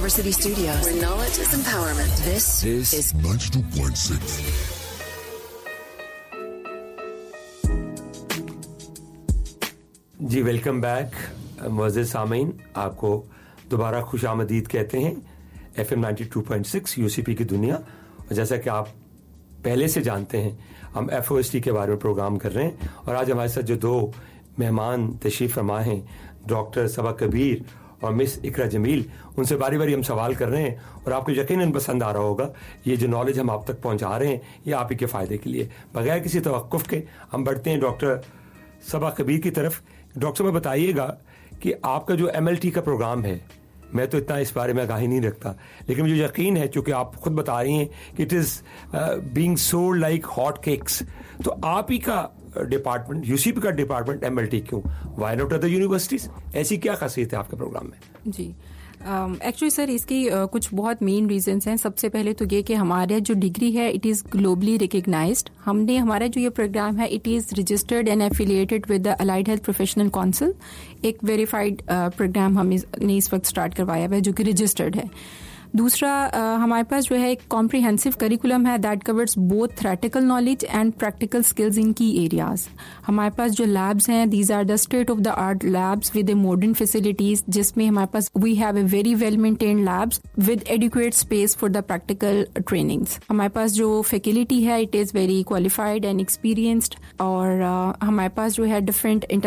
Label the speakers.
Speaker 1: University Studios, where knowledge is empowerment. This is
Speaker 2: 92.6.
Speaker 3: G welcome back معزز سامعین, آپ کو دوبارہ خوش آمدید کہتے ہیں FM 92.6 UCP کی دنیا. اور جیسا کہ آپ پہلے سے جانتے ہیں, ہم FOST کے بارے میں پروگرام کر رہے ہیں, اور آج ہمارے ساتھ جو دو مہمان تشریف فرما ہیں, ڈاکٹر صبا کبیر اور مس اقرا جمیل, ان سے باری باری ہم سوال کر رہے ہیں, اور آپ کو یقیناً پسند آ رہا ہوگا. یہ جو نالج ہم آپ تک پہنچا رہے ہیں یہ آپ ہی کے فائدے کے لیے. بغیر کسی توقف کے ہم بڑھتے ہیں ڈاکٹر صبا کبیر کی طرف. ڈاکٹر صاحب بتائیے گا کہ آپ کا جو MLT کا پروگرام ہے, میں تو اتنا اس بارے میں آگاہی نہیں رکھتا, لیکن مجھے یقین ہے چونکہ آپ خود بتا رہی ہیں کہ it is being sold like hot cakes, تو آپ ہی کا ڈپارٹمنٹ, UCP کا ڈپارٹمنٹ MLT کیوں, وائی ناٹ ادر یونیورسٹیز, ایسی کیا خاصیت ہے آپ کے پروگرام میں؟
Speaker 4: جی ایکچولی سر اس کی کچھ بہت مین ریزنس ہیں. سب سے پہلے تو یہ کہ ہمارا جو ڈگری ہے اٹ از گلوبلی ریکگنائزڈ. ہم نے ہمارا جو یہ پروگرام ہے it is registered and affiliated with the allied health professional council. ایک ویریفائڈ پروگرام ہم نے اس وقت اسٹارٹ کروایا ہوا ہے جو کہ رجسٹرڈ ہے. دوسرا ہمارے پاس جو ہے ایک کمپریہنسو کریکولم ہے that covers both theoretical knowledge and practical skills ان کی ایریاز. ہمارے پاس جو لیبس ہیں these are the state of the art labs with a modern facilities, جس میں ہمارے پاس we have a very well maintained labs with adequate space for the practical trainings. ہمارے پاس جو faculty ہے it is very qualified and experienced, اور ہمارے پاس جو ہے ڈفرینٹ